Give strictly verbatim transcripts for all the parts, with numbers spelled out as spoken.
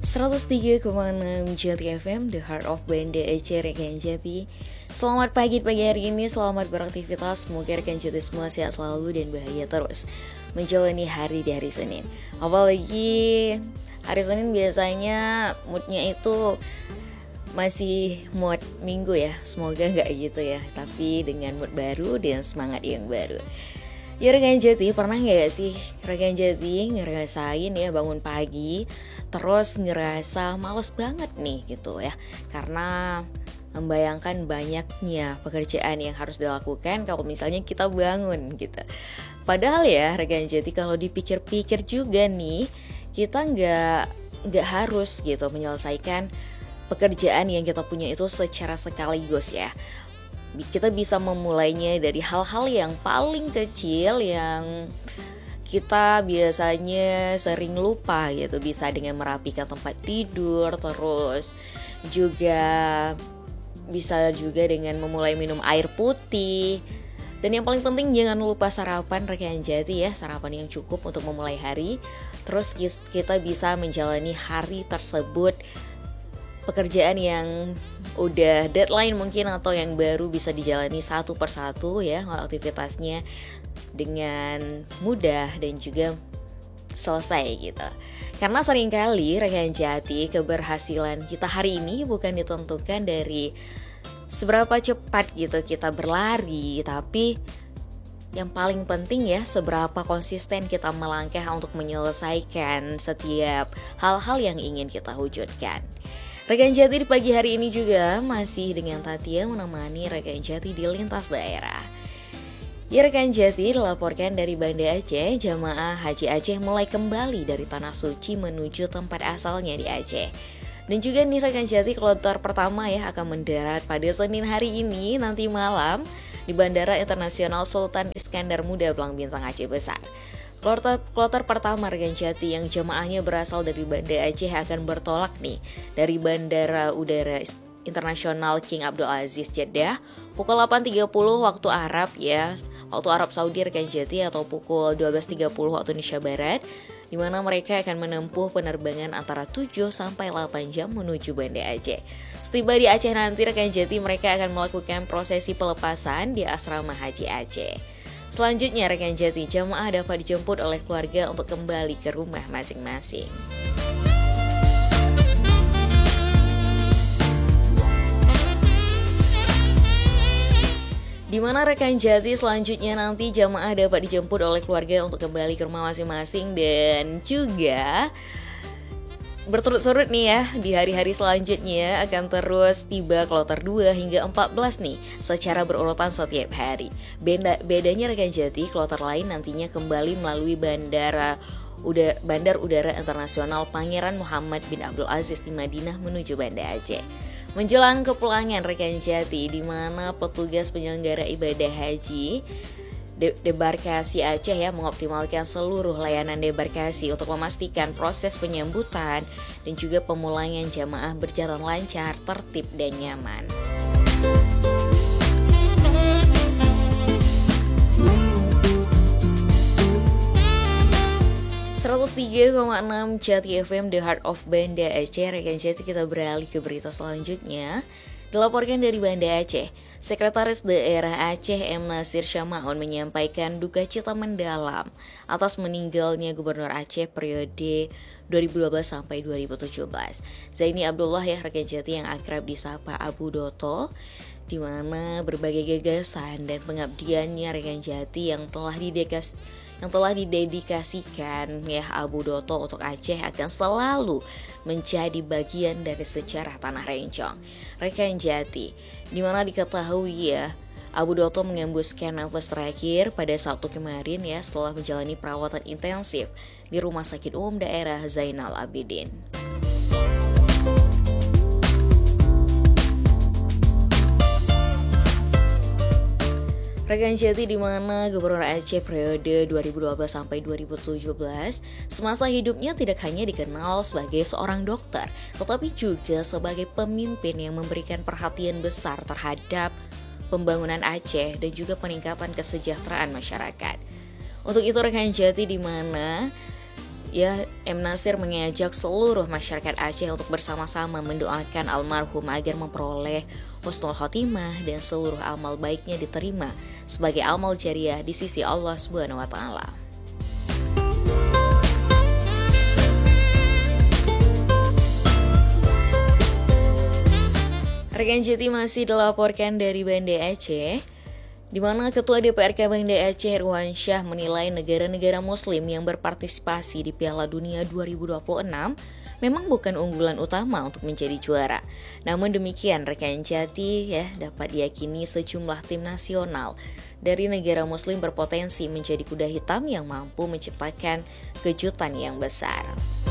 seratus tiga koma enam Jati F M, The Heart of Banda Aceh, rekan Jati. Selamat pagi pagi hari ini, selamat beraktivitas. Semoga rekan Jati semua sehat selalu dan bahagia terus menjalani hari di hari Senin. Apalagi hari Senin biasanya moodnya itu masih mood minggu ya. Semoga nggak gitu ya, tapi dengan mood baru dan semangat yang baru. Ya rekan Jati, pernah gak sih rekan Jati ngerasain ya bangun pagi terus ngerasa males banget nih gitu ya, karena membayangkan banyaknya pekerjaan yang harus dilakukan kalau misalnya kita bangun gitu. Padahal ya rekan Jati, kalau dipikir-pikir juga nih, kita gak, gak harus gitu menyelesaikan pekerjaan yang kita punya itu secara sekaligus ya. Kita bisa memulainya dari hal-hal yang paling kecil yang kita biasanya sering lupa gitu. Bisa dengan merapikan tempat tidur, terus juga bisa juga dengan memulai minum air putih. Dan yang paling penting jangan lupa sarapan rekan Jati ya, sarapan yang cukup untuk memulai hari. Terus kita bisa menjalani hari tersebut, pekerjaan yang udah deadline mungkin atau yang baru bisa dijalani satu persatu ya aktivitasnya dengan mudah dan juga selesai gitu. Karena seringkali rekan Jati, keberhasilan kita hari ini bukan ditentukan dari seberapa cepat gitu kita berlari, tapi yang paling penting ya seberapa konsisten kita melangkah untuk menyelesaikan setiap hal-hal yang ingin kita wujudkan. Rekan Jati di pagi hari ini juga masih dengan Tatia menemani rekan Jati di lintas daerah. Ya rekan Jati, dilaporkan dari Banda Aceh, jamaah Haji Aceh mulai kembali dari Tanah Suci menuju tempat asalnya di Aceh. Dan juga nih rekan Jati, kloter pertama ya akan mendarat pada Senin hari ini nanti malam di Bandara Internasional Sultan Iskandar Muda Blang Bintang Aceh Besar. Kloter, kloter pertama rekan Jati yang jemaahnya berasal dari Banda Aceh akan bertolak nih dari Bandara Udara Internasional King Abdul Aziz Jeddah pukul delapan tiga puluh waktu Arab ya, waktu Arab Saudi rekan Jati, atau pukul dua belas tiga puluh waktu Indonesia Barat, di mana mereka akan menempuh penerbangan antara tujuh sampai delapan jam menuju Banda Aceh. Setiba di Aceh nanti rekan Jati, mereka akan melakukan prosesi pelepasan di Asrama Haji Aceh. Selanjutnya rekan Jati, jamaah dapat dijemput oleh keluarga untuk kembali ke rumah masing-masing. Di mana rekan Jati selanjutnya nanti jamaah dapat dijemput oleh keluarga untuk kembali ke rumah masing-masing, dan juga berturut-turut nih ya, di hari-hari selanjutnya akan terus tiba kloter dua hingga empat belas nih secara berurutan setiap hari. Beda, bedanya rekan Jati, kloter lain nantinya kembali melalui Bandara Uda, Bandar Udara Internasional Pangeran Muhammad bin Abdul Aziz di Madinah menuju Banda Aceh. Menjelang kepulangan rekan Jati, di mana petugas penyelenggara ibadah haji De- debarkasi Aceh ya mengoptimalkan seluruh layanan debarkasi untuk memastikan proses penyambutan dan juga pemulangan jamaah berjalan lancar, tertib dan nyaman. seratus tiga koma enam Jati F M, The Heart of Banda Aceh. Rekan Jati, kita beralih ke berita selanjutnya. Dilaporkan dari Banda Aceh, Sekretaris Daerah Aceh M. Nasir Syamaun menyampaikan duka cita mendalam atas meninggalnya Gubernur Aceh periode dua ribu dua belas sampai dua ribu tujuh belas. Zaini Abdullah ya rekan Jati, yang akrab disapa Abu Doto, di mana berbagai gagasan dan pengabdiannya rekan Jati yang telah didekas yang telah didedikasikan ya Abu Doto untuk Aceh akan selalu menjadi bagian dari sejarah Tanah Rencong. Rekan Jati, di mana diketahui ya Abu Doto mengembuskan nafas terakhir pada Sabtu kemarin ya setelah menjalani perawatan intensif di Rumah Sakit Umum Daerah Zainal Abidin. Rekan Jati, di mana Gubernur Aceh periode dua ribu dua belas sampai dua ribu tujuh belas semasa hidupnya tidak hanya dikenal sebagai seorang dokter, tetapi juga sebagai pemimpin yang memberikan perhatian besar terhadap pembangunan Aceh dan juga peningkatan kesejahteraan masyarakat. Untuk itu rekan Jati, di mana ya M. Nasir mengajak seluruh masyarakat Aceh untuk bersama-sama mendoakan almarhum agar memperoleh husnul khotimah dan seluruh amal baiknya diterima sebagai amal jariah di sisi Allah Subhanahu wa taala. Rekan Jati masih dilaporkan dari Banda Aceh, di mana Ketua D P R K Banda Aceh Irwansyah menilai negara-negara muslim yang berpartisipasi di Piala Dunia dua ribu dua puluh enam memang bukan unggulan utama untuk menjadi juara. Namun demikian rekan Jati ya dapat diyakini sejumlah tim nasional dari negara muslim berpotensi menjadi kuda hitam yang mampu menciptakan kejutan yang besar.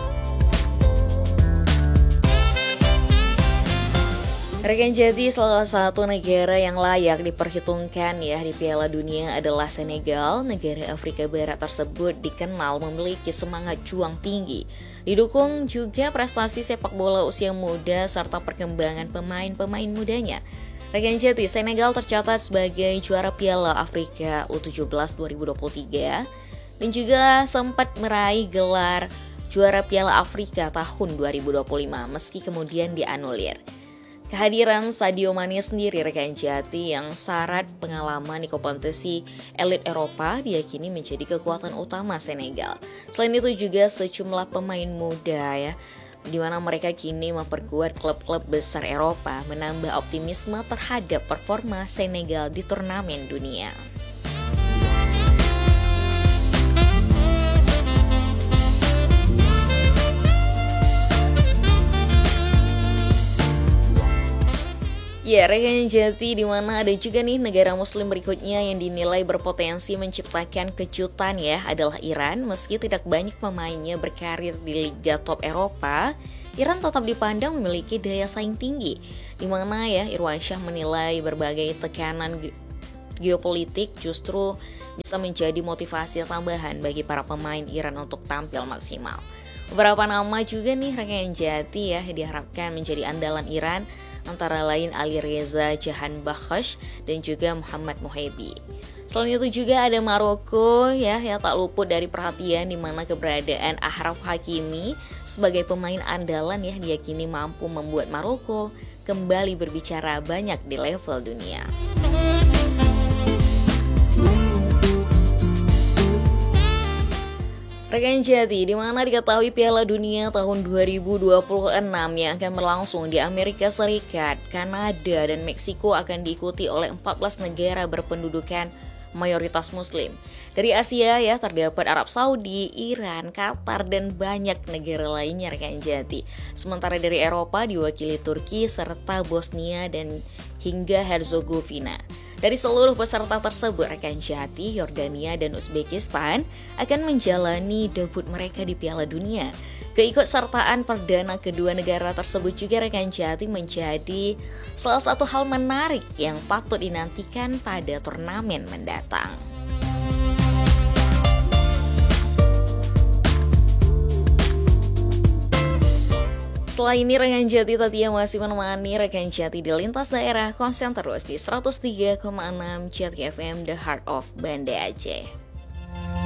Rekan Jati, salah satu negara yang layak diperhitungkan ya di Piala Dunia adalah Senegal. Negara Afrika Barat tersebut dikenal memiliki semangat juang tinggi. Didukung juga prestasi sepak bola usia muda serta perkembangan pemain-pemain mudanya. Rekan Jati, Senegal tercatat sebagai juara Piala Afrika U tujuh belas dua ribu dua puluh tiga dan juga sempat meraih gelar juara Piala Afrika tahun dua ribu dua puluh lima meski kemudian dianulir. Kehadiran Sadio Mane sendiri rekan Jati yang syarat pengalaman di kompetisi elit Eropa diyakini menjadi kekuatan utama Senegal. Selain itu juga sejumlah pemain muda ya, di mana mereka kini memperkuat klub-klub besar Eropa, menambah optimisme terhadap performa Senegal di turnamen dunia. Ya, rekan Jati, di mana ada juga nih negara muslim berikutnya yang dinilai berpotensi menciptakan kejutan ya adalah Iran. Meski tidak banyak pemainnya berkarir di liga top Eropa, Iran tetap dipandang memiliki daya saing tinggi. Di mana ya Irwansyah menilai berbagai tekanan ge- geopolitik justru bisa menjadi motivasi tambahan bagi para pemain Iran untuk tampil maksimal. Beberapa nama juga nih rekan Jati ya diharapkan menjadi andalan Iran, antara lain Ali Reza Jahan Bakhsh dan juga Muhammad Muhaibi. Selain itu juga ada Maroko ya yang tak luput dari perhatian, di mana keberadaan Achraf Hakimi sebagai pemain andalan ya diyakini mampu membuat Maroko kembali berbicara banyak di level dunia. Rekan Jati, di mana diketahui Piala Dunia tahun dua ribu dua puluh enam yang akan berlangsung di Amerika Serikat, Kanada, dan Meksiko akan diikuti oleh empat belas negara berpendudukan mayoritas muslim. Dari Asia ya terdapat Arab Saudi, Iran, Qatar, dan banyak negara lainnya rekan Jati. Sementara dari Eropa diwakili Turki serta Bosnia dan hingga Herzegovina. Dari seluruh peserta tersebut, rekan Jati, Yordania dan Uzbekistan akan menjalani debut mereka di Piala Dunia. Keikutsertaan perdana kedua negara tersebut juga rekan Jati menjadi salah satu hal menarik yang patut dinantikan pada turnamen mendatang. Setelah ini rekan Jati Tatia masih menemani rekan Jati di lintas daerah, konsen terus di seratus tiga koma enam Jati F M The Heart of Banda Aceh.